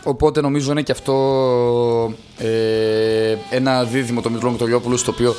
Οπότε νομίζω είναι και αυτό ένα δίδυμο το Μητρό Μητρολιόπουλου, στο οποίο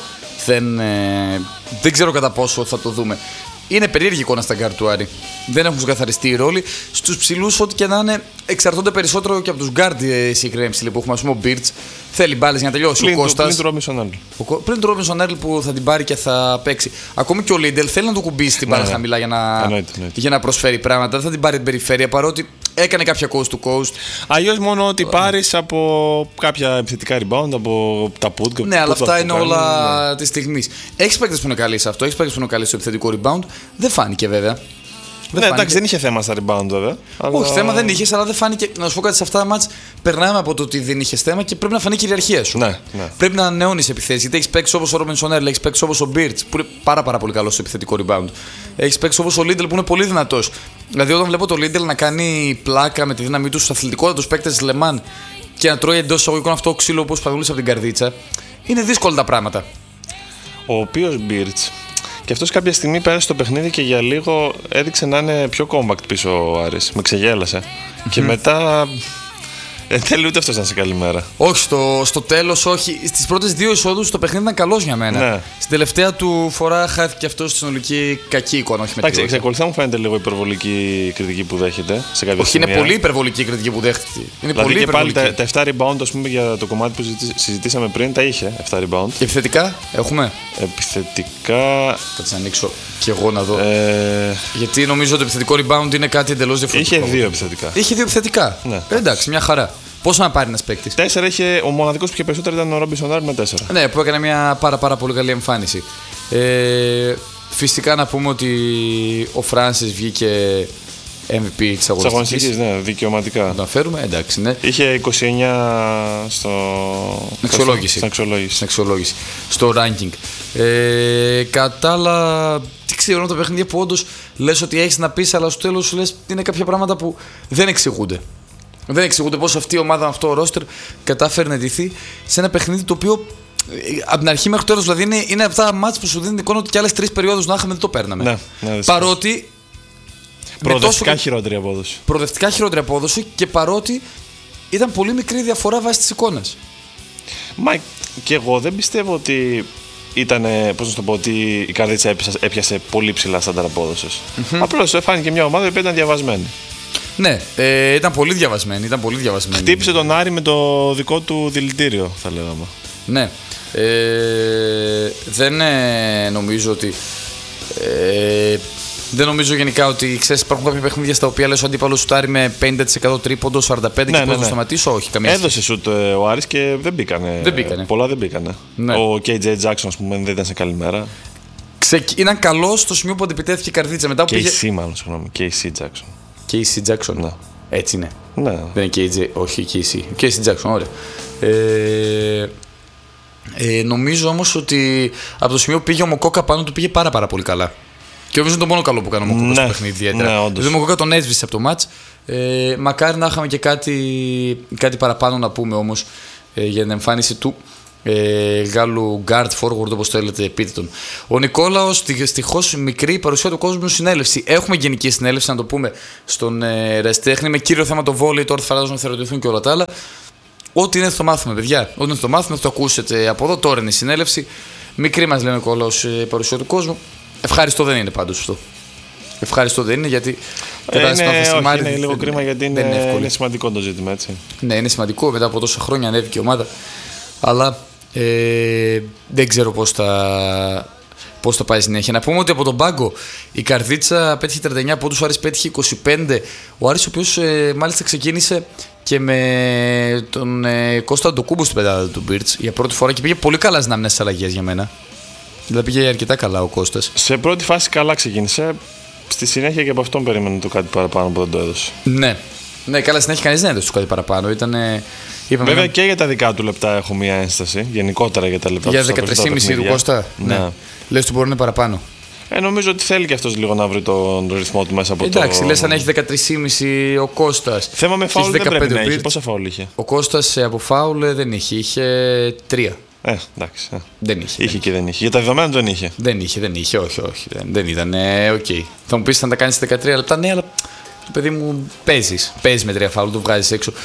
δεν ξέρω κατά πόσο θα το δούμε. Είναι περίεργη εικόνα στα γκάρ του Άρη. Δεν έχουν ξεκαθαριστεί οι ρόλοι. Στους ψηλούς, ό,τι και να είναι, εξαρτώνται περισσότερο και από τους γκάρ συγκεκριμένοι ψηλοί που έχουμε. Ας πούμε, ο Μπίρτς θέλει μπάλες για να τελειώσει. Ο Κώστας. Πριν του Ρόμπινσον Έρλ που θα την πάρει και θα παίξει. Ακόμη και ο Λίντελ θέλει να το κουμπίσει την μπάλα χαμηλά για να προσφέρει πράγματα. Δεν θα την πάρει την περιφέρεια, παρότι έκανε κάποια coast to coast. Αλλιώς μόνο ότι πάρεις από κάποια επιθετικά rebound, από τα put. Ναι, αλλά αυτά είναι όλα τη στιγμή. Έχεις παίκτες που είναι καλοί σε αυτό, έχεις παίκτες που είναι καλοί στο επιθετικό rebound. Δεν φάνηκε βέβαια. Εντάξει, δεν είχε θέμα στα rebound βέβαια. Όχι, θέμα δεν είχε, αλλά δεν φάνηκε. Να σου πω κάτι, σε αυτά τα μάτς περνάμε από το ότι δεν είχε θέμα και πρέπει να φανεί η κυριαρχία σου. Ναι. Πρέπει να ανανεώνεις επιθέσεις. Γιατί έχει παίξει όπως ο Ρόμπινσον Έρλ, έχει παίξει όπως ο Μπίρτς που είναι πάρα πολύ καλός στο επιθετικό rebound. Έχει παίξει όπως ο Λίντελ που είναι πολύ δυνατός. Δηλαδή, όταν βλέπω το Λίντελ να κάνει πλάκα με τη δύναμή του στου αθλητικότατους παίκτες Λεμάν και να τρώει εντός εισαγωγικών αυτό ξύλο όπως παγούλησε από την καρδίτσα, είναι δύσκολα τα πράγματα. Ο οποίος Μπίρτς. Και αυτός κάποια στιγμή πέρασε στο παιχνίδι και για λίγο έδειξε να είναι πιο compact πίσω ο Άρης. Με ξεγέλασε. Και μετά. Θέλει ούτε αυτός να σε καλή μέρα. Όχι, στο τέλος όχι. Στις πρώτες δύο εισόδους το παιχνίδι ήταν καλός για μένα. Ναι. Στην τελευταία του φορά χάθηκε αυτό στη συνολική κακή εικόνα. Εντάξει, εξακολουθεί να μου φαίνεται λίγο υπερβολική κριτική που δέχεται σε κάποια όχι, σημεία. είναι πολύ υπερβολική κριτική που δέχεται. Είναι δηλαδή πολύ και πάλι υπερβολική. τα 7 rebound, ας πούμε, για το κομμάτι που συζητήσαμε πριν, τα είχε 7 rebound. Επιθετικά έχουμε. Επιθετικά. Θα τις ανοίξω και εγώ να δω. Γιατί νομίζω ότι το επιθετικό rebound είναι κάτι εντελώς διαφορετικό. Είχε 2 επιθετικά. Ναι. Εντάξει, μια χαρά. Πόσο να πάρει ένας παίκτης? 4 είχε. Ο μοναδικός που είχε περισσότερο ήταν ο Ρόμπινσον Έρλ με 4. Ναι, που έκανε μια πάρα πολύ καλή εμφάνιση. Φυσικά να πούμε ότι ο Φράνσις βγήκε MVP της αγωνιστικής. Ναι, δικαιωματικά. Να το αναφέρουμε, εντάξει, ναι. Είχε 29 στην αξιολόγηση. Στο ranking. Κατά άλλα, τι ξέρω, τα παιχνίδια που όντως λες ότι έχεις να πεις, αλλά στο τέλος σου λες είναι κάποια πράγματα που δεν εξηγούνται. Δεν εξηγούνται πώς αυτή η ομάδα με αυτό ο ρόστερ κατάφερε να ντυθεί σε ένα παιχνίδι το οποίο από την αρχή μέχρι το τέλος, δηλαδή είναι αυτά τα μάτς που σου δίνουν εικόνα ότι κι άλλες 3 περιόδους να είχαμε δεν το παίρναμε. Ναι, παρότι. Προοδευτικά χειρότερη απόδοση. Προοδευτικά χειρότερη απόδοση και παρότι ήταν πολύ μικρή διαφορά βάσει της εικόνας. Μα και εγώ δεν πιστεύω ότι ήταν, πώς να το πω, ότι η Καρδίτσα έπιασε πολύ ψηλά στάνταρ απόδοσης. Απλώς φάνηκε μια ομάδα που ήταν διαβασμένη. Ναι, ήταν πολύ διαβασμένη. Χτύπησε τον Άρη με το δικό του δηλητήριο, θα λέγαμε. Ναι. Δεν νομίζω ότι. Δεν νομίζω γενικά ότι ξέρεις, υπάρχουν κάποια παιχνίδια στα οποία λες ο αντίπαλος σουτάρει με 50% τρίποντο, 45% και πώς να σταματήσω. Όχι, καμία σχέση. Έδωσε σουτ ο Άρης και δεν μπήκανε. Πολλά δεν μπήκανε. Ναι. Ο KJ Jackson, ας πούμε, δεν ήταν σε καλή μέρα. Ήταν καλό στο σημείο που αντιπιτέθηκε η Καρδίτσα. Μετά που KC, μάλλον, συγγνώμη. KC Jackson. KC Jackson. Ναι. Έτσι είναι. Ναι. Δεν είναι KJ, όχι KC. KC Jackson, ωραία. Νομίζω όμως ότι από το σημείο που πήγε ο Μοκόκα πάνω του πήγε πάρα πολύ καλά. Και νομίζω είναι το μόνο καλό που έκανε ο Μοκόκα στο παιχνίδι ιδιαίτερα. Ναι, όντως. Ο Μοκόκα τον έσβησε από το μάτς. Μακάρι να είχαμε και κάτι παραπάνω να πούμε όμως για την εμφάνιση του Γάλλου guard forward, όπως θέλετε πείτε τον. Ο Νικόλαος, δυστυχώς μικρή παρουσία του κόσμου συνέλευση. Έχουμε γενική συνέλευση, να το πούμε, στον Ρεστέχνη, με κύριο θέμα το βόλεϊ. Τώρα θα φαντάζομαι να θεωρηθούν και όλα τα άλλα. Ό,τι είναι θα το μάθουμε, παιδιά. Ό,τι είναι θα το μάθουμε, θα το ακούσετε από εδώ. Τώρα είναι η συνέλευση. Μικρή μας λέει ο Νικόλαος παρουσία του κόσμου. Ευχαριστώ δεν είναι πάντως αυτό. Ευχαριστώ δεν είναι, γιατί είναι λίγο κρίμα, γιατί είναι σημαντικό το ζήτημα, έτσι. Ναι, είναι σημαντικό. Μετά από τόσα χρόνια ανέβηκε η ομάδα. Αλλά δεν ξέρω πώς θα πάει συνέχεια. Να πούμε ότι από τον πάγκο η Καρδίτσα πέτυχε 39 πόντους, ο Άρης πέτυχε 25. Ο Άρης, ο οποίος μάλιστα ξεκίνησε και με τον Κώστα Ντοκούμπο στην πεντάδα του Μπίρτς για πρώτη φορά και πήγε πολύ καλά στις δυναμικές αλλαγές για μένα. Δηλαδή πήγε αρκετά καλά ο Κώστας. Σε πρώτη φάση καλά ξεκίνησε. Στη συνέχεια και από αυτόν περίμενε το κάτι παραπάνω που δεν το έδωσε. Ναι, καλά, συνέχεια κανείς δεν έδωσε το κάτι παραπάνω. Βέβαια και για τα δικά του λεπτά έχω μία ένσταση. Γενικότερα για τα λεπτά του. Για 13,5 του Κώστα. Ναι. Λες ότι μπορεί να είναι παραπάνω. Νομίζω ότι θέλει και αυτός λίγο να βρει τον ρυθμό του μέσα από εντάξει, λες αν έχει 13,5 ο Κώστας. Θέμα με φάουλ δεν πρέπει να έχει. Πόσα φάουλ είχε? Ο Κώστας από φάουλ δεν είχε. Είχε 3. Εντάξει. Δεν είχε. Είχε και δεν είχε. Για τα δεδομένα δεν είχε. Δεν είχε, όχι. Δεν ήταν. Okay. Θα μου πεις αν τα κάνεις 13 λεπτά. Ναι, αλλά το παιδί μου παίζεις με 3 φάουλ, το βγάζεις έξω.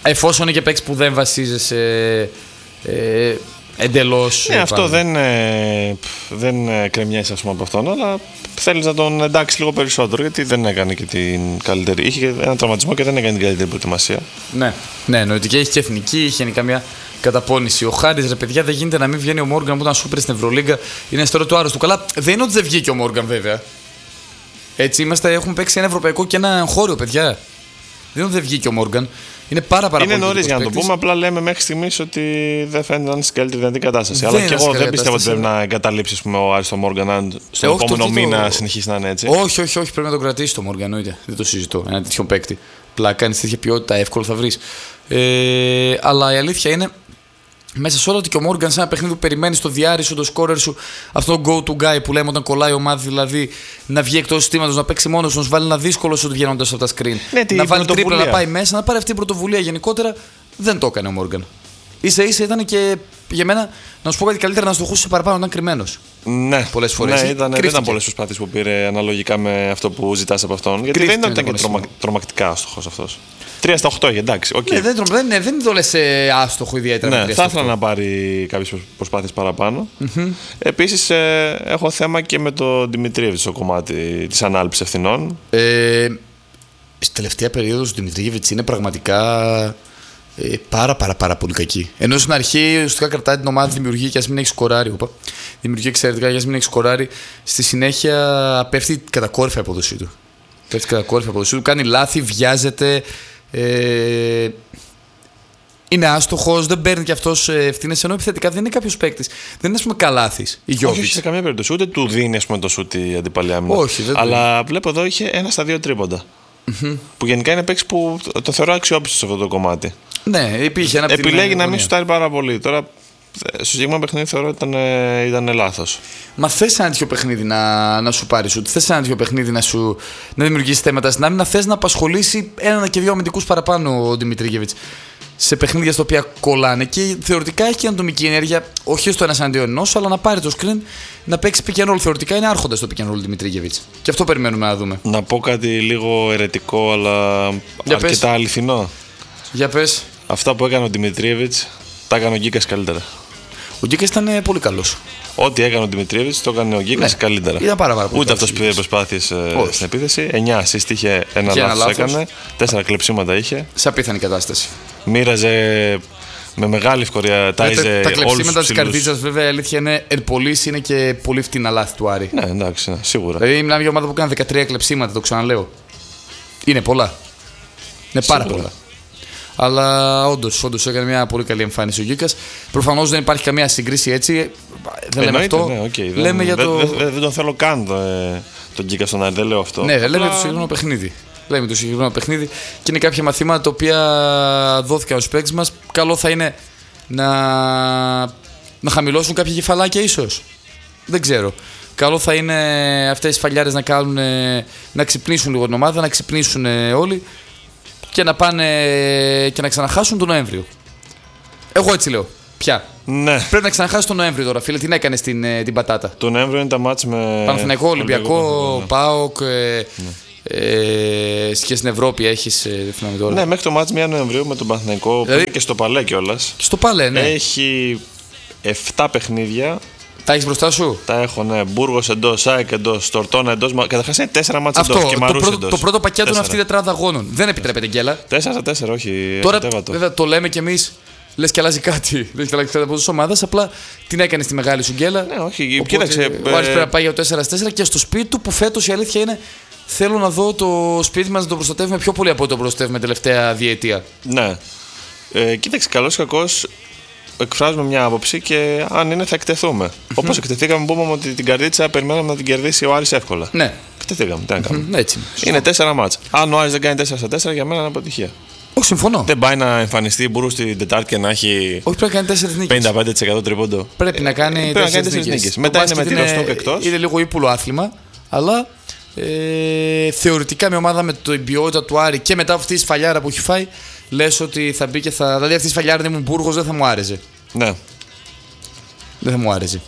Εφόσον είναι και παίκτης που δεν βασίζεσαι εντελώς. Ναι, αυτό δεν κρεμιέσαι από αυτόν, αλλά θέλεις να τον εντάξει λίγο περισσότερο, γιατί δεν έκανε και την καλύτερη. Είχε ένα τραυματισμό και δεν έκανε την καλύτερη προετοιμασία. Ναι, εννοείται, και έχει και εθνική, είχε καμιά καταπώνηση. Ο Χάρις, ρε παιδιά, δεν γίνεται να μην βγαίνει ο Μόργαν που ήταν σούπερ στην Ευρωλίγκα. Είναι ιστορία του άρρωστου. Καλά, δεν είναι ότι δεν βγήκε ο Μόργαν, βέβαια. Έτσι έχουμε παίξει ένα ευρωπαϊκό και ένα χώριο, παιδιά. Δεν είναι ότι δεν βγήκε ο Μόργαν. Είναι πάρα πολύ. Είναι νωρίς για να το πούμε. Απλά λέμε μέχρι στιγμής ότι δεν φαίνεται να είναι στην καλύτερη δυνατή κατάσταση. Αλλά και εγώ δεν πιστεύω ότι πρέπει να εγκαταλείψει ο Άρης τον Μόργαν αν στον επόμενο μήνα συνεχίσει να είναι έτσι. Όχι, πρέπει να τον κρατήσει τον Μόργαν. Δεν το συζητώ. Ένα τέτοιο παίκτη. Απλά κάνει τέτοια ποιότητα, εύκολο θα βρει. Αλλά η αλήθεια είναι μέσα σε όλα ότι και ο Μόργαν σε ένα παιχνίδι που περιμένει στο διάρρη το σκόρερ σου, αυτό το go to guy που λέμε όταν κολλάει η ομάδα, δηλαδή να βγει εκτός συστήματος, να παίξει μόνος του, να σου βάλει ένα δύσκολο σου βγαίνοντας από τα screen. Ναι, να βάλει τρίπλα, να πάει μέσα, να πάρει αυτή την πρωτοβουλία γενικότερα. Δεν το έκανε ο Μόργαν. Ίσα-ίσα ήταν και για μένα, να σου πω κάτι, καλύτερα να στοχούσε παραπάνω, ήταν κρυμμένος. Ναι, πολλές φορές. Ναι, δεν ήταν πολλές προσπάθειες που πήρε αναλογικά με αυτό που ζητάς από αυτόν. Γιατί δεν ήταν και τρομακτικά άστοχος αυτός. 3 στα 8, εντάξει. Okay. Ναι, δεν το λες άστοχο ιδιαίτερα. Ναι, θα ήθελα να πάρει κάποιες προσπάθειες παραπάνω. Επίσης, έχω θέμα και με τον Δημητρίεβιτς στο κομμάτι της ανάληψης ευθυνών. Στη τελευταία περίοδο ο Δημητρίεβιτς είναι πραγματικά πάρα πολύ κακή. Ενώ στην αρχή ουσιαστικά κρατάει την ομάδα, δημιουργεί και ας μην έχει σκοράρει. Δημιουργεί εξαιρετικά και ας μην έχει σκοράρει. Στη συνέχεια πέφτει κατακόρυφα η απόδοσή του. Κάνει λάθη, βιάζεται. Είναι άστοχος, δεν παίρνει κι αυτός ευθύνες. Ενώ επιθετικά δεν είναι κάποιος παίκτης. Δεν είναι, καλάθης. Όχι, σε καμία περίπτωση. Ούτε του δίνει το σούτ η αντίπαλη άμυνα. Όχι, αλλά βλέπω εδώ είχε 1 στα 2 τρίποντα. Που γενικά είναι παίκτης που το θεωρώ αξιόπιστο σε αυτό το κομμάτι. Ναι, υπήρχε ένα. Επιλέγει να μην σουτάρει πάρα πολύ. Τώρα στο συγκεκριμένο παιχνίδι θεωρώ ότι ήταν λάθος. Μα θες ένα τέτοιο παιχνίδι να σου πάρει σουτ. Θες ένα τέτοιο παιχνίδι να δημιουργήσει θέματα στην άμυνα. Θες να απασχολήσει 1 και 2 αμυντικούς παραπάνω ο Δημητρίγεβιτς σε παιχνίδια στα οποία κολλάνε. Και θεωρητικά έχει και ατομική ενέργεια, όχι στο 1-1, αλλά να πάρει το screen, να παίξει pick and roll. Θεωρητικά είναι άρχοντας το pick and roll Δημητρίγεβιτς. Και αυτό περιμένουμε να δούμε. Να πω κάτι λίγο αιρετικό, αλλά αρκετά αληθινό. Για πες. Αυτά που έκανε ο Δημητρίγεβιτς τα έκανε ο Γκίκας καλύτερα. Ο Γκίκας ήταν πολύ καλός. Ό,τι έκανε ο Δημητρίγεβιτς το έκανε ο Γκίκας καλύτερα. Ήταν πάρα πολύ. Ούτε αυτός πήρε προσπάθειες στην επίθεση. 9 assist είχε, 1 λάθος έκανε. 4 κλεψίματα είχε. Σε απίθανη κατάσταση. Μοίραζε με μεγάλη ευκολία, τάιζε. Τα κλεψίματα της καρδίτσας, βέβαια, η αλήθεια είναι πωλήσει είναι και πολύ φτηνά λάθη του Άρη. Ναι, εντάξει, σίγουρα. Δηλαδή, μιλάμε για ομάδα που κάνει 13 κλεψίματα, το ξαναλέω. Είναι πολλά. Είναι πάρα πολλά. Αλλά όντως έκανε μια πολύ καλή εμφάνιση ο Γκίκας. Προφανώς δεν υπάρχει καμία σύγκριση έτσι. Δεν λέμε αυτό. Ναι, okay. Λέμε δεν τον θέλω καν τον Γκίκα στον Άρη, δεν λέω αυτό. Ναι, λέμε για το συγκεκριμένο παιχνίδι. Λέμε το συγκεκριμένο παιχνίδι και είναι κάποια μαθήματα τα οποία δόθηκαν στους παίκτες μας. Καλό θα είναι να χαμηλώσουν κάποια κεφαλάκια ίσως. Δεν ξέρω. Καλό θα είναι αυτές τις φαλιάρες να ξυπνήσουν λίγο την ομάδα, να ξυπνήσουν όλοι και να πάνε και να ξαναχάσουν τον Νοέμβριο. Εγώ έτσι λέω. Πια. Ναι. Πρέπει να ξαναχάσει τον Νοέμβριο τώρα, φίλε. Τι έκανε την πατάτα. Το Νοέμβριο είναι τα μάτς με Παναθηναϊκό, Ολυμπιακό, ΠΑΟΚ. Και στην Ευρώπη έχεις. Ναι, μέχρι το μάτς 1 Νοεμβρίου με τον Παναθηναϊκό. Δηλαδή, και στο Παλέ κιόλας. Στο Παλέ, ναι. Έχει 7 παιχνίδια. Τα έχεις μπροστά σου. Τα έχω, ναι. Μπούργος εντός, ΑΕΚ εντός, Τορτώνα εντός. Καταρχάς είναι 4 μάτς εντός και Μαρούς εντός. Το πρώτο πακέτο είναι αυτή η τετράδα αγώνων. Δεν επιτρέπεται γκέλα. 4-4, όχι. Τώρα βέβαια το λέμε κι εμείς. Λες και αλλάζει κάτι. Λες και αλλάζει κάτι από τις ομάδες. Απλά την έκανε στη μεγάλη σου γκέλα. Ναι, όχι. Κοίταξε. Ο Άρης πρέπει να πάει για το 4-4 και στο σπίτι του που φέτος η αλήθεια είναι. Θέλω να δω το σπίτι μας να το προστατεύουμε πιο πολύ από ό,τι το προστατεύουμε τελευταία διετία. Ναι. Κοίταξε, καλώς ή κακώς εκφράζουμε μια άποψη και αν είναι θα εκτεθούμε. Όπως εκτεθήκαμε που είπαμε ότι την καρδίτσα περιμέναμε να την κερδίσει ο Άρης εύκολα. Ναι. Εκτεθήκαμε. Τι να κάνουμε. Έτσι. Είναι 4 μάτς. Αν ο Άρης δεν κάνει 4-4, για μένα είναι αποτυχία. Όχι, συμφωνώ. Δεν πάει να εμφανιστεί Μπούρου στην Τετάρτη και να έχει. Όχι, πρέπει να κάνει 4 νίκες. 55% τρίποντο. Πρέπει να κάνει 4 νίκες. Μετά είναι με τη Ροστόκ εκτός. Είναι λίγο ύπουλο άθλημα, αλλά θεωρητικά μια ομάδα με την ποιότητα του Άρη και μετά από αυτή τη σφαλιάρα που έχει φάει, λες ότι θα μπει και θα. Δηλαδή αυτή η σφαλιάρα δεν ήμουν Μπούργος, δεν θα μου άρεσε. Ναι. Δεν θα μου άρεσε.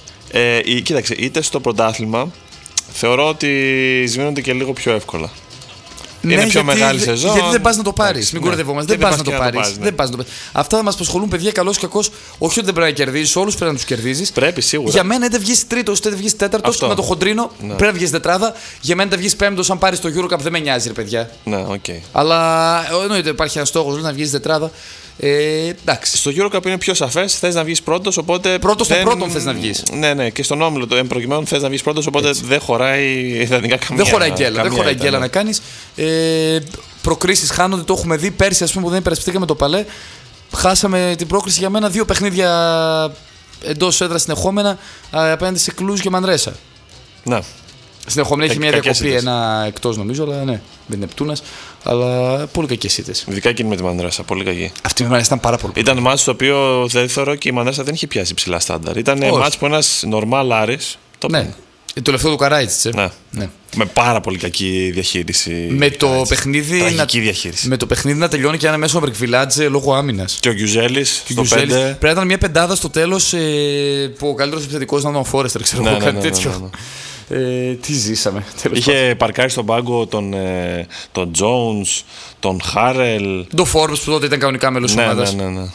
Κοίταξε, είτε στο πρωτάθλημα θεωρώ ότι σβήνονται και λίγο πιο εύκολα. Είναι πιο μεγάλη σεζόν. Γιατί δεν πας να το πάρεις. Μην κοροϊδευόμαστε. Δεν πας να το πάρεις. Ναι. Αυτά μας απασχολούν, παιδιά, καλός ή κακός. Όχι ότι δεν πρέπει να κερδίσεις, όλους πρέπει να τους κερδίσεις. Πρέπει σίγουρα. Για μένα είτε βγεις τρίτος είτε βγεις τέταρτος, να το χοντρίνω. Ναι. Πρέπει να βγεις τετράδα. Για μένα είτε βγεις πέμπτος, αν πάρεις το EuroCup δεν με νοιάζει, ρε παιδιά. Ναι, okay. Αλλά εννοείται υπάρχει ένας στόχος να βγεις τετράδα. Εντάξει. Στο EuroCup είναι πιο σαφές, θες να βγεις πρώτος, οπότε. Πρώτος στο πρώτον θες να βγεις. Ναι, και στον όμιλο το προκειμένου θες να βγεις πρώτος, οπότε δεν χωράει ιδανικά καμία. Δεν χωράει γκέλα να κάνεις. Προκρίσεις χάνονται, το έχουμε δει πέρσι, ας πούμε, που δεν υπερασπιστήκαμε το Παλέ. Χάσαμε την πρόκριση για μένα 2 παιχνίδια εντός έδρας συνεχόμενα απέναντι σε Κλουζ και Μανρέσα. Ναι. Συνεχόμενα έχει μια διακοπή, ένα εκτός νομίζω, αλλά ναι, δεν είναι Πτούνας. Αλλά πολύ κακές ήττες. Ειδικά εκείνη με τη Μανρέσα, πολύ κακή. Αυτή η Μανρέσα ήταν πάρα πολύ. Ήταν μάτς το οποίο δεν θεωρώ και η Μανρέσα δεν είχε πιάσει ψηλά στάνταρ. Ήταν μάτς που ένας νορμάλ Άρης. Ναι. Το τελευταίο του Καράιτς. Ναι. Με πάρα πολύ κακή διαχείριση. Με το παιχνίδι. Τραγική διαχείριση. Με το παιχνίδι να τελειώνει και ένα μέσο Μπρικβιλάτζε λόγω άμυνας. Και ο Γκιουζέλης στο 5. Πρέπει να ήταν μια πεντάδα στο τέλος που ο καλύτερος επιθετικός να ήταν ο Φόρεστερ, ξέρω εγώ, κάτι τέτοιο. Τι ζήσαμε. Είχε παρκάρει στον πάγκο τον Jones, τον Χάρελ. Το Forbes που τότε ήταν κανονικά μέλος της ομάδας. Ναι.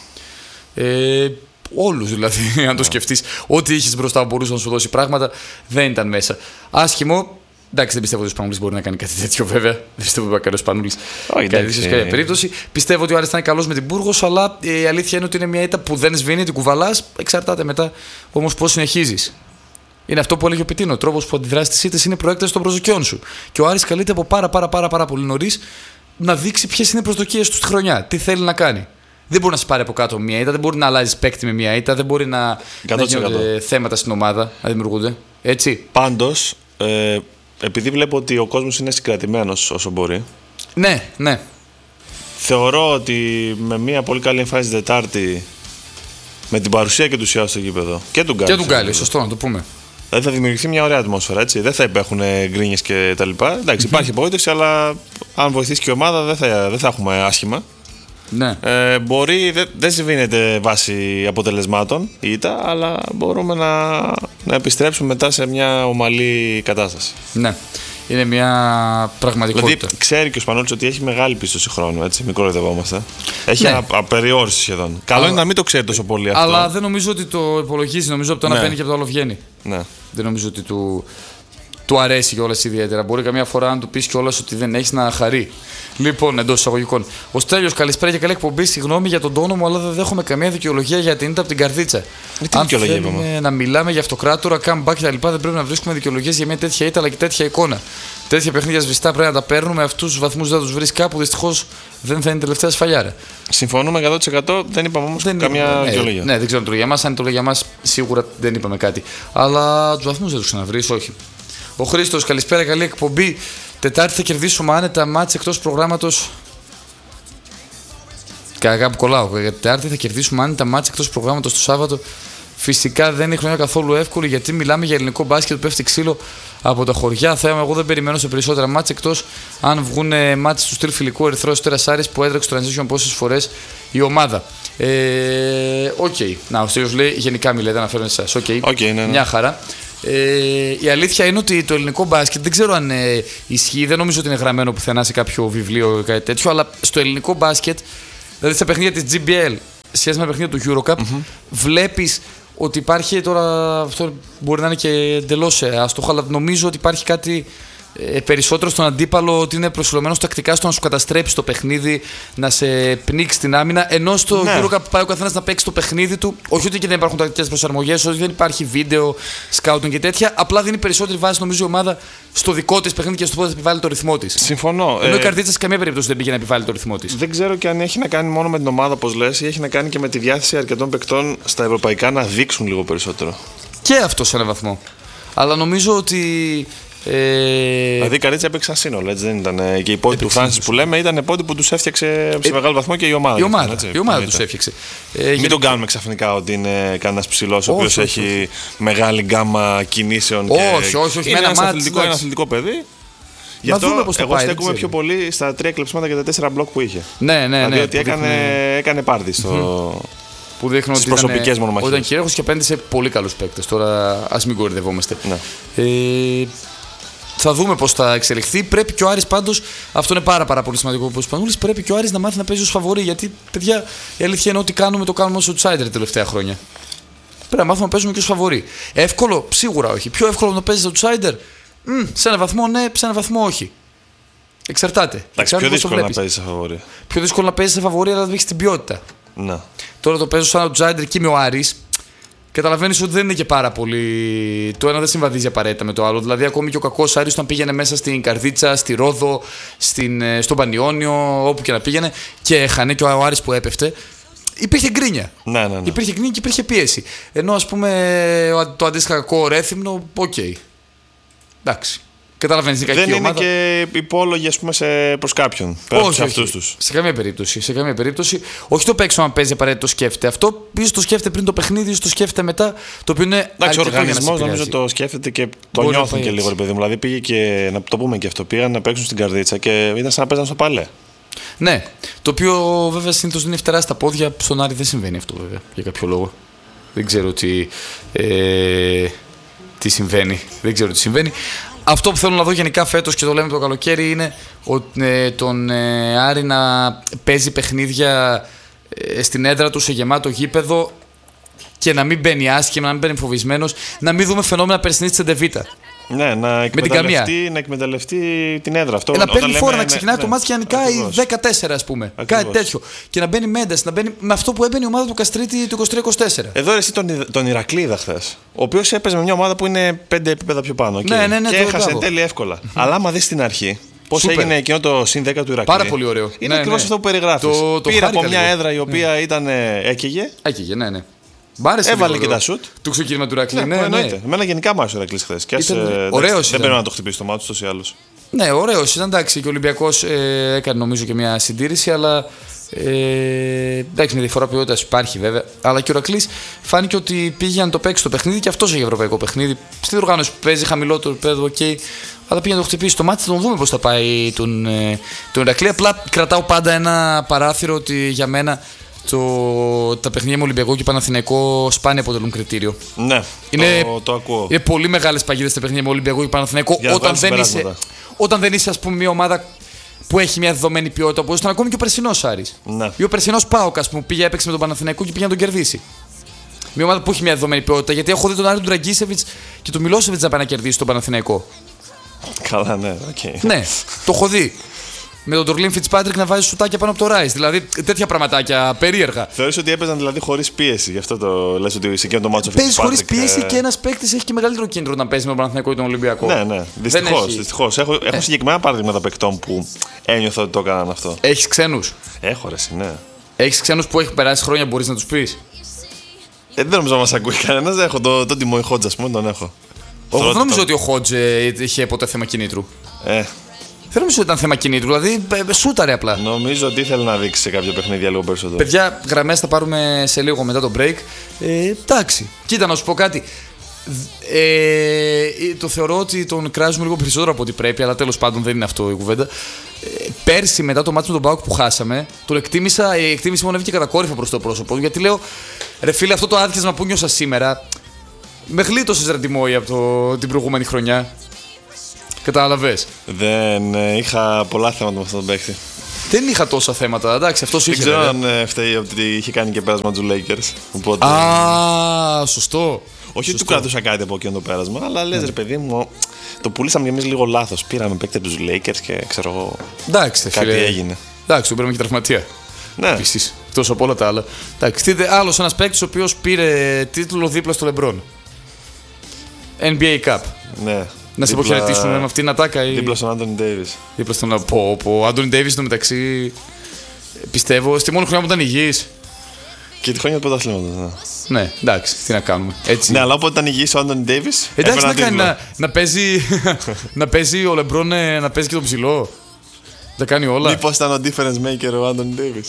Όλους δηλαδή, αν το σκεφτείς. Ό,τι είχες μπροστά μπορούσε να σου δώσει πράγματα, δεν ήταν μέσα. Άσχημο. Εντάξει, δεν πιστεύω ότι ο Σπανούλης μπορεί να κάνει κάτι τέτοιο, βέβαια. Δεν πιστεύω ότι ο Σπανούλης κάνει τέτοια περίπτωση. Πιστεύω ότι ο Άρης θα είναι καλός με την Μπούργος, αλλά η αλήθεια είναι ότι είναι μια ήττα που δεν σβήνει, την κουβαλάς. Εξαρτάται μετά όμως πώς συνεχίζεις. Είναι αυτό που έλεγε ο Πιτίνο. Ο τρόπος που αντιδράσει τις ήττες είναι προέκταση των προσδοκιών σου. Και ο Άρης καλείται από πάρα πολύ νωρίς να δείξει ποιες είναι οι προσδοκίες του στη χρονιά. Τι θέλει να κάνει. Δεν μπορεί να σε πάρει από κάτω μια ήττα, δεν μπορεί να αλλάζει παίκτη με μια ήττα, δεν μπορεί να γίνονται θέματα στην ομάδα, να δημιουργούνται. Έτσι. Πάντως, επειδή βλέπω ότι ο κόσμος είναι συγκρατημένος όσο μπορεί. Ναι. Θεωρώ ότι με μια πολύ καλή εμφάνιση Τετάρτη, με την παρουσία και του Σιάου στο γήπεδο και του Γκάλι. Σωστό να το πούμε. Δηλαδή θα δημιουργηθεί μια ωραία ατμόσφαιρα, έτσι. Δεν θα υπάρχουν γκρίνιες και τα λοιπά. Εντάξει, υπάρχει απογοήτευση, αλλά αν βοηθήσει και η ομάδα δεν θα έχουμε άσχημα. Ναι. Μπορεί, δεν συμβαίνεται βάσει αποτελεσμάτων η ήττα, αλλά μπορούμε να επιστρέψουμε μετά σε μια ομαλή κατάσταση. Ναι. Είναι μια πραγματικότητα. Δηλαδή, ξέρει και ο Σπανούλης ότι έχει μεγάλη πίστοση χρόνου, έτσι. Μην κοροϊδευόμαστε. Έχει απεριόριση σχεδόν. Καλό είναι να μην το ξέρει τόσο πολύ αυτό. Αλλά δεν νομίζω ότι το υπολογίζει. Νομίζω ότι το ένα παίρνει και από το άλλο βγαίνει. Ναι. Δεν νομίζω ότι του αρέσει κιόλας ιδιαίτερα. Μπορεί καμιά φορά να του πει κιόλας ότι δεν έχει να χαρεί. Λοιπόν, εντός εισαγωγικών. Ο Στέλιος, καλησπέρα και καλή εκπομπή. Συγγνώμη για τον τόνο μου, αλλά δεν δέχομαι καμία δικαιολογία για την ήττα από την καρδίτσα. Αν θέλουμε να μιλάμε για αυτοκράτορα, comeback κτλ., δεν πρέπει να βρίσκουμε δικαιολογίες για μια τέτοια ήττα αλλά και τέτοια εικόνα. Τέτοια παιχνίδια σβηστά πρέπει να τα παίρνουμε. Αυτούς τους βαθμούς δεν θα τους βρει κάπου. Δυστυχώς δεν θα είναι τελευταία σφαλιάρα. Συμφωνούμε 100%. Δεν είπαμε όμως καμία δικαιολογία. Ναι, δεν ξέρω αν το λέει για μας. Αν το λέει για μας, σίγουρα δεν είπαμε κάτι. Αλλά τους βαθμούς δεν τους ξαναβρει, όχι. Ο Χρήστος, καλησπέρα, καλή εκπομπή. Τετάρτη θα κερδίσουμε άνετα μάτς εκτός προγράμματος. Κάπου κολλάω. Για Τετάρτη θα κερδίσουμε άνετα μάτς εκτός προγράμματος το Σάββατο. Φυσικά δεν είναι χρονιά καθόλου εύκολη γιατί μιλάμε για ελληνικό μπάσκετ που πέφτει ξύλο από τα χωριά. Θέμα, εγώ δεν περιμένω σε περισσότερα μάτς εκτός αν βγουν μάτς του στυλ φιλικού Ερυθρό Αστέρας Άρης που έδρεξε το transition πόσες φορές η ομάδα. Οκ. Να, ο Στέλιος λέει γενικά μιλάτε, αναφέρω εσάς. Οκ. Ναι. Μια χαρά. Η αλήθεια είναι ότι το ελληνικό μπάσκετ δεν ξέρω αν ισχύει, δεν νομίζω ότι είναι γραμμένο πουθενά σε κάποιο βιβλίο ή κάτι τέτοιο, αλλά στο ελληνικό μπάσκετ, δηλαδή στα παιχνίδια της GBL, σχέση με τα παιχνίδια του EuroCup, βλέπεις ότι υπάρχει τώρα, αυτό μπορεί να είναι και εντελώς άστοχο, αλλά νομίζω ότι υπάρχει κάτι περισσότερο στον αντίπαλο, ότι είναι προσιλωμένος τακτικά στο να σου καταστρέψει το παιχνίδι, να σε πνίξει την άμυνα. Ενώ στο EuroCup πάει ο καθένας να παίξει το παιχνίδι του. Όχι ότι και δεν υπάρχουν τακτικές προσαρμογές, ότι δεν υπάρχει βίντεο, σκάουτινγκ και τέτοια. Απλά δίνει περισσότερη βάση, νομίζω, η ομάδα στο δικό της παιχνίδι και στο πότε θα επιβάλλει το ρυθμό της. Συμφωνώ. Ενώ η Καρδίτσα σε καμία περίπτωση δεν πήγε να επιβάλλει το ρυθμό της. Δεν ξέρω και αν έχει να κάνει μόνο με την ομάδα, όπως λες, ή έχει να κάνει και με τη διάθεση αρκετών παικτών στα ευρωπαϊκά να δείξουν λίγο περισσότερο. Και αυτό σε έναν βαθμό. Αλλά νομίζω ότι. Δηλαδή η Καρδίτσα έπαιξε σαν σύνολο, έτσι δεν ήταν. Και η πόντη του Φράνσις που λέμε ήταν πόντη που τους έφτιαξε σε μεγάλο βαθμό και η ομάδα. Η ομάδα τους έφτιαξε. Μην τον κάνουμε ξαφνικά ότι είναι κανένας ψηλός ο οποίος έχει μεγάλη γκάμα κινήσεων. Όχι. Είναι ένα αθλητικό παιδί. Γι' αυτό εγώ στέκομαι πιο πολύ στα 3 κλεψίματα και τα 4 μπλοκ που είχε. Ναι. Δηλαδή ότι έκανε πάρτι στο. Που δείχνουν στις προσωπικές μονομαχίες. Ήταν κυρίαρχος και απέναντι σε πολύ καλούς παίκτες. Τώρα ας μην κορυδευόμαστε. Ναι. Θα δούμε πώς θα εξελιχθεί. Πρέπει και ο Άρης πάντως, αυτό είναι πάρα πολύ σημαντικό όπως Πανούλης, πρέπει και ο Άρης να μάθει να παίζει ως φαβορί. Γιατί, παιδιά, η αλήθεια είναι ότι το κάνουμε ως outsider τα τελευταία χρόνια. Πρέπει να μάθουμε να παίζουμε και ως φαβορί. Εύκολο, σίγουρα όχι. Πιο εύκολο να παίζει outsider, σε έναν βαθμό ναι, σε έναν βαθμό όχι. Εξαρτάται. Εντάξει, πιο δύσκολο να παίζει σε φαβορί. Πιο δύσκολο να παίζει σε φαβορί, αλλά δεν έχει την ποιότητα. Να. Τώρα το παίζω σαν outsider και με ο Άρης. Καταλαβαίνεις ότι δεν είναι και πάρα πολύ. Το ένα δεν συμβαδίζει απαραίτητα με το άλλο. Δηλαδή, ακόμη και ο κακός Άρης, όταν πήγαινε μέσα στην Καρδίτσα, στη Ρόδο, στον Πανιόνιο, όπου και να πήγαινε, και έχανε, και ο Άρης που έπεφτε, υπήρχε γκρίνια. Ναι. Υπήρχε γκρίνια και υπήρχε πίεση. Ενώ, ας πούμε, το αντίστοιχα κακό Ρέθυμνο, οκ. Εντάξει. Καταλαβαίνεις, η κακή δεν ομάδα. Είναι και υπόλογοι, ας πούμε, προς κάποιον. Όχι. Σε καμία περίπτωση. Όχι το παίξω αν παίζει απαραίτητο το σκέφτεται. Αυτό ίσως το σκέφτεται πριν το παιχνίδι, ίσως το σκέφτεται μετά. Το οποίο είναι. Εντάξει, ο οργανισμός νομίζω το σκέφτεται και το νιώθουν και λίγο, ρε παιδί μου. Δηλαδή πήγε και, να το πούμε και αυτό, πήγαν να παίξουν στην Καρδίτσα και ήταν σαν να παίζαν στο Παλέ. Ναι. Το οποίο βέβαια συνήθως δίνει φτερά στα πόδια. Στον Άρη δεν συμβαίνει αυτό βέβαια για κάποιο λόγο. Δεν ξέρω τι συμβαίνει. Αυτό που θέλω να δω γενικά φέτος και το λέμε το καλοκαίρι είναι τον Άρη να παίζει παιχνίδια στην έδρα του σε γεμάτο γήπεδο και να μην μπαίνει άσχημα, να μην μπαίνει φοβισμένος, να μην δούμε φαινόμενα περσινής της Εντεβίτα. Ναι, να εκμεταλλευτεί την έδρα. Αυτό, να παίρνει φόρα, να ξεκινάει το μάτι και να νικάει 14, ας πούμε. Ακριβώς. Κάτι τέτοιο. Και να μπαίνει με ένταση, να μπαίνει με αυτό που έμπαινε η ομάδα του Καστρίτη του 23-24. Εδώ εσύ τον Ηρακλήδα χθες, ο οποίος έπαιζε με μια ομάδα που είναι 5 επίπεδα πιο πάνω. Ναι, και έχασε εν τέλει εύκολα. Αλλά άμα δεις στην αρχή πώς έγινε εκείνο το συν 10 του Ηρακλή. Πάρα πολύ ωραίο. Είναι ακριβώς αυτό που περιγράφεις. Πήρε από μια έδρα η οποία έκαιγε. Ναι. Έβαλε και τα σουτ. Το ξεκίνημα του Ηρακλή. Ναι. Εμένα γενικά μου άρεσε ο Ηρακλής χθες. Ωραίος. Δεν πρέπει να το χτυπήσει το μάτι τόσο ή άλλως. Ναι, ωραίος ήταν, εντάξει. Και ο Ολυμπιακός έκανε νομίζω και μια συντήρηση, αλλά. Εντάξει, με διαφορά ποιότητας υπάρχει βέβαια. Αλλά και ο Ηρακλής φάνηκε ότι πήγε να το παίξει το παιχνίδι και αυτός έχει ευρωπαϊκό παιχνίδι. Στη διοργάνωση που παίζει χαμηλότερο επίπεδο, αλλά πήγε να το χτυπήσει. Το μάτι θα τον δούμε πώς θα πάει τον Ηρακλή. Απλά κρατάω πάντα ένα παράθυρο ότι για μένα. Τα παιχνίδια με Ολυμπιακό και Παναθηναϊκό σπάνια αποτελούν κριτήριο. Ναι, το ακούω. Είναι πολύ μεγάλες παγίδες τα παιχνίδια με Ολυμπιακό και Παναθηναϊκό όταν δεν είσαι, ας πούμε, μια ομάδα που έχει μια δεδομένη ποιότητα, όπως ήταν ακόμη και ο περσινός Άρης. Ναι. Ή ο περσινός ΠΑΟΚ, ας πούμε, πήγε έπαιξε με τον Παναθηναϊκό και πήγε να τον κερδίσει. Μια ομάδα που έχει μια δεδομένη ποιότητα, γιατί έχω δει τον Άρη του Ντραγκίσεβιτς και τον Μιλόσεβιτς να πάει να κερδίσει τον Παναθηναϊκό. Καλά, ναι, okay. Ναι, το έχω δει. Με τον Τορλίν Φιτσπάτρικ να βάζει σουτάκια πάνω από το Ράις. Δηλαδή τέτοια πραγματάκια περίεργα. Θεωρείς ότι έπαιζαν δηλαδή χωρίς πίεση, γι' αυτό το λες ότι σε εκείνο το μάτσο παίζεις χωρίς πίεση και ένας παίκτης έχει και μεγαλύτερο κίνητρο να παίζει με τον Παναθηναϊκό ή τον Ολυμπιακό. Ναι. Δυστυχώς. Έχω συγκεκριμένα παραδείγματα παικτών που ένιωθα ότι το έκαναν αυτό. Έχεις ξένους? Έχω, ρε, ναι. Έχεις ξένους που έχει περάσει χρόνια, μπορείς να τους πεις? Δεν νομίζω να μας ακούει κανένας. Έχω τον Τιμόι Χότζ, ας πούμε, τον έχω. Εγώ δεν νομίζω ότι ο Χότζ είχε ποτέ θέμα κινήτρου. Δεν νομίζω ότι ήταν θέμα κινήτρου, δηλαδή σούταρε απλά. Νομίζω ότι ήθελε να δείξει σε κάποιο παιχνίδι λίγο περισσότερο. Παιδιά, γραμμές θα πάρουμε σε λίγο μετά το break. Εντάξει, κοίτα να σου πω κάτι. Το θεωρώ ότι τον κράζουμε λίγο περισσότερο από ό,τι πρέπει, αλλά τέλος πάντων δεν είναι αυτό η κουβέντα. Πέρσι, μετά το μάτι με τον ΠΑΟΚ που χάσαμε, τον εκτίμησα, η εκτίμηση μου ανέβηκε κατακόρυφα προς το πρόσωπο του. Γιατί λέω, ρε φίλε, αυτό το άδικιασμα που νιώσα σήμερα με γλίτωσες, ρε Τιμόη, από την προηγούμενη χρονιά. Κατάλαβες. Δεν είχα πολλά θέματα με αυτόν τον παίκτη. Δεν είχα τόσα θέματα, εντάξει, αυτός είχε. Δεν ξέρω αν φταίει ότι είχε κάνει και πέρασμα του Lakers. Οπότε... σωστό. Όχι ότι του κράτουσα κάτι από εκείνο το πέρασμα, αλλά λες, ρε παιδί μου, το πουλήσαμε κι εμείς λίγο λάθος. Πήραμε παίκτη από τους Lakers και ξέρω εγώ. Εντάξει, κάτι έγινε. Εντάξει, του πήραμε και τραυματία. Ναι. Επίσης, εκτός από όλα τα άλλα. Εντάξει, άλλος ένας παίκτης ο οποίος πήρε τίτλο δίπλα στο LeBron. NBA Cup. Ναι. Να σε αποχαιρετήσουν με αυτήν την ατάκα. Δίπλα στον Άντονι Ντέιβις. Δίπλα στον Άντονι Ντέιβις, στο μεταξύ, πιστεύω, στη μόνη χρονιά που ήταν υγιής. Και τη χρονιά του πρωταθλήματος. Ναι, εντάξει, τι να κάνουμε. Έτσι. Ναι, αλλά όποτε ήταν υγιής ο Άντονι Ντέιβις. Εντάξει, να κάνει να παίζει ο Λεμπρόν, να παίζει και τον ψηλό. Τα κάνει όλα. Μήπως ήταν ο difference maker ο Άντονι Ντέιβις.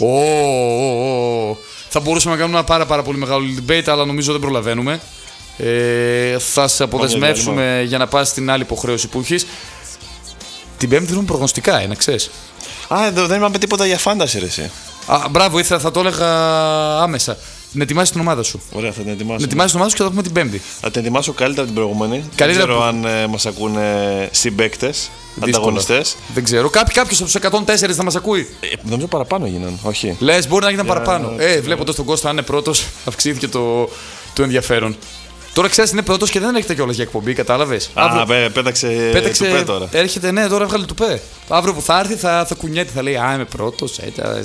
Θα μπορούσαμε να κάνουμε ένα πάρα πολύ μεγάλο debate, αλλά νομίζω δεν προλαβαίνουμε. Θα σε αποδεσμεύσουμε για να πας στην άλλη υποχρέωση που έχεις. Την Πέμπτη δίνουμε προγνωστικά, να ξέρεις. Δεν είπαμε τίποτα για φάνταση, ρε εσύ. Μπράβο, θα το έλεγα άμεσα. Να ετοιμάσει την ομάδα σου. Ωραία, θα την ετοιμάσω. Να ετοιμάσει την ομάδα σου και θα τα πούμε την Πέμπτη. Θα την ετοιμάσω καλύτερα την προηγούμενη. Καλύτερα δεν ξέρω αν μας ακούνε συμπαίκτες, ανταγωνιστές. Δεν ξέρω. Κάποιος από τους 104 θα μας ακούει. Νομίζω παραπάνω έγιναν, όχι. Λες, μπορεί να γίναν παραπάνω. Βλέποντας τον Κώστα να είναι πρώτος, αυξήθηκε το ενδιαφέρον. Τώρα ξέρεις είναι πρώτος και δεν έρχεται κιόλας για εκπομπή, κατάλαβες. Πέταξε τουπέ τώρα. Έρχεται, ναι, τώρα έβγαλε τουπέ. Αύριο που θα έρθει θα κουνιέται, θα λέει είμαι πρώτος.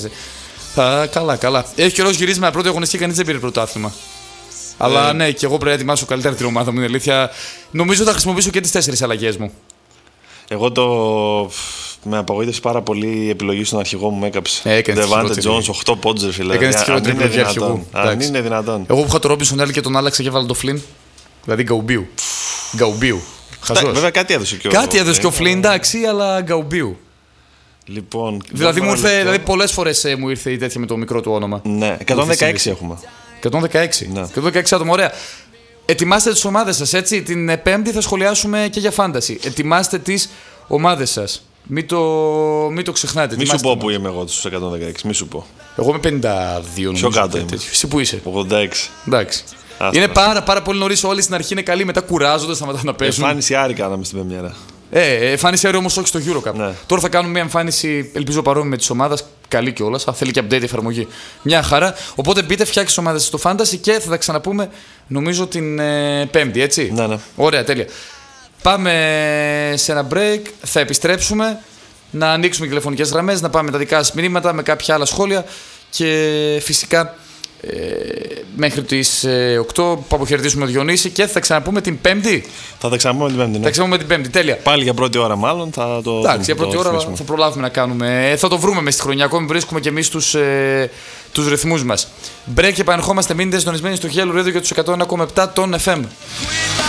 Καλά. Έχει καιρός γυρίσμα πρώτη αγωνιστική, κανείς δεν πήρε πρωτάθλημα. Αλλά ναι, και εγώ πρέπει να ετοιμάσω καλύτερα την ομάδα μου. Είναι αλήθεια. Νομίζω θα χρησιμοποιήσω και τις 4 αλλαγές μου. Εγώ με απογοήτευσε πάρα πολύ η επιλογή στον αρχηγό μου με έκαψε. Ντεβάντε Τζόνς, 8 πόντζερ φίλε. Έκανε τη χειρότερη επιλογή αρχηγού. Αν είναι δυνατόν. Εγώ που είχα το Ρόμπινσον Έλ και τον άλλαξα και έβαλα το Φλιν. Δηλαδή Γκαουμπίου. Βέβαια κάτι έδωσε και ο Φλιν, εντάξει, αλλά Γκαουμπίου. Λοιπόν, δηλαδή πολλές φορές μου ήρθε η τέτοια με το μικρό του όνομα. Ναι, 116 έχουμε. 116 άτομα, ωραία. Ετοιμάστε τις ομάδες σας, έτσι. Την Πέμπτη θα σχολιάσουμε και για φάνταση. Ετοιμάστε τις ομάδες σας. Μην το ξεχνάτε. Μη σου πω που είμαι εγώ στους 116, μη σου πω. Εγώ είμαι 52. Πιο κάτω είμαι. Εσύ που είσαι? 86. Εντάξει. Είναι πάρα πολύ νωρίς. Όλοι στην αρχή είναι καλοί, μετά κουράζονται, σταματάνε να παίζουν. Εμφάνιση Άρη κάναμε στην Πεμιέρα. Εμφάνιση Άρη όμως όχι στο EuroCup. Ναι. Τώρα θα κάνουμε μια εμφάνιση, ελπίζω παρόμοια με τις ομάδες. Καλή κιόλας. Θα θέλει και update εφαρμογή. Μια χαρά. Οπότε μπείτε, φτιάξτε τις ομάδες στο Fantasy και θα τα ξαναπούμε νομίζω την Πέμπτη, έτσι. Ναι. Ωραία, τέλεια. Πάμε σε ένα break. Θα επιστρέψουμε. Να ανοίξουμε τηλεφωνικές γραμμές, να πάμε με τα δικά σας μηνύματα, με κάποια άλλα σχόλια και φυσικά μέχρι τις 8 που αποχαιρετήσουμε τον Διονύση και θα τα ξαναπούμε την Πέμπτη. Θα τα ξαναπούμε την Πέμπτη, ναι. Θα ξαναπούμε την Πέμπτη, τέλεια. Πάλι για πρώτη ώρα μάλλον θα το. Εντάξει, για πρώτη ώρα θα προλάβουμε να κάνουμε. Θα το βρούμε μες στη χρονιά. Ακόμη βρίσκουμε και εμείς τους ρυθμούς μας. Break και επανερχόμαστε. Μείνετε συντονισμένοι στο Hello Radio για τους 101,7 των FM.